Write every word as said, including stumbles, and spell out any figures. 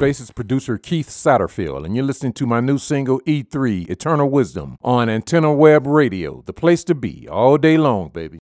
Space. It's producer Keith Satterfield, and you're listening to my new single, E three, Eternal Wisdom, on Antenna Web Radio, the place to be all day long, baby.